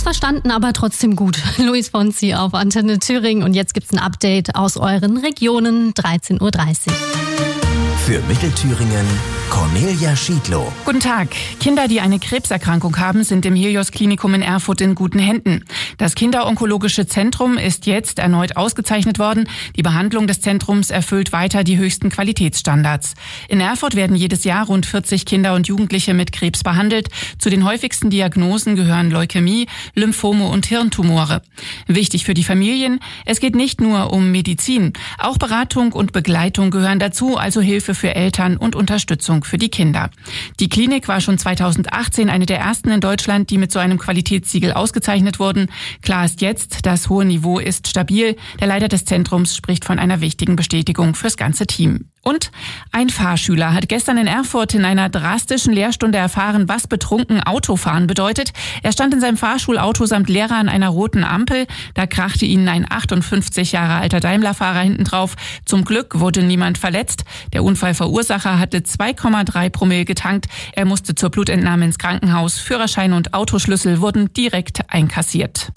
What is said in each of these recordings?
Missverstanden, aber trotzdem gut. Luis Fonsi auf Antenne Thüringen und jetzt gibt's ein Update aus euren Regionen, 13:30 Uhr. Für Mittelthüringen Cornelia Schiedlow. Guten Tag. Kinder, die eine Krebserkrankung haben, sind im Helios-Klinikum in Erfurt in guten Händen. Das Kinderonkologische Zentrum ist jetzt erneut ausgezeichnet worden. Die Behandlung des Zentrums erfüllt weiter die höchsten Qualitätsstandards. In Erfurt werden jedes Jahr rund 40 Kinder und Jugendliche mit Krebs behandelt. Zu den häufigsten Diagnosen gehören Leukämie, Lymphome und Hirntumore. Wichtig für die Familien, es geht nicht nur um Medizin. Auch Beratung und Begleitung gehören dazu, also Hilfe für Eltern und Unterstützung für die Kinder. Die Klinik war schon 2018 eine der ersten in Deutschland, die mit so einem Qualitätssiegel ausgezeichnet wurden. Klar ist jetzt, das hohe Niveau ist stabil. Der Leiter des Zentrums spricht von einer wichtigen Bestätigung fürs ganze Team. Und ein Fahrschüler hat gestern in Erfurt in einer drastischen Lehrstunde erfahren, was betrunken Autofahren bedeutet. Er stand in seinem Fahrschulauto samt Lehrer an einer roten Ampel. Da krachte ihnen ein 58 Jahre alter Daimler-Fahrer hinten drauf. Zum Glück wurde niemand verletzt. Der Unfallverursacher hatte 2,3 Promille getankt. Er musste zur Blutentnahme ins Krankenhaus. Führerschein und Autoschlüssel wurden direkt einkassiert.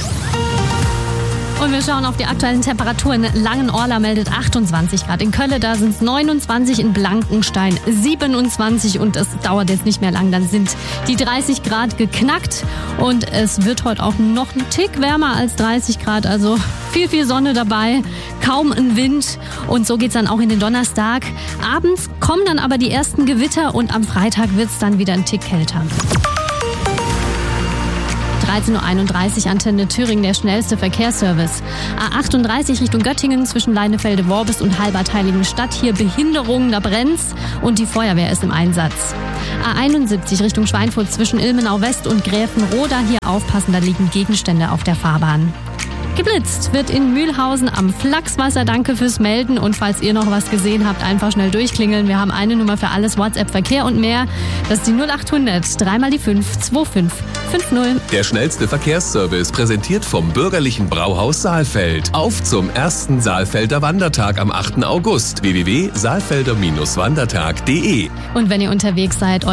Und wir schauen auf die aktuellen Temperaturen. Langenorla meldet 28 Grad. In Kölle, da sind es 29, in Blankenstein 27 und es dauert jetzt nicht mehr lang. Dann sind die 30 Grad geknackt und es wird heute auch noch ein Tick wärmer als 30 Grad. Also viel Sonne dabei, kaum ein Wind und so geht's dann auch in den Donnerstag. Abends kommen dann aber die ersten Gewitter und am Freitag wird's dann wieder ein Tick kälter. 13:31 Uhr, Antenne Thüringen, der schnellste Verkehrsservice. A38 Richtung Göttingen zwischen Leinefelde-Worbis und Halbertheiligenstadt. Hier Behinderungen, da brennt's und die Feuerwehr ist im Einsatz. A71 Richtung Schweinfurt zwischen Ilmenau West und Gräfenroda. Hier aufpassen, da liegen Gegenstände auf der Fahrbahn. Geblitzt wird in Mühlhausen am Flachswasser. Danke fürs Melden und falls ihr noch was gesehen habt, einfach schnell durchklingeln. Wir haben eine Nummer für alles, WhatsApp, Verkehr und mehr. Das ist die 0800 3 mal die 5 2550. Der schnellste Verkehrsservice präsentiert vom Bürgerlichen Brauhaus Saalfeld. Auf zum ersten Saalfelder Wandertag am 8. August. www.saalfelder-wandertag.de. Und wenn ihr unterwegs seid,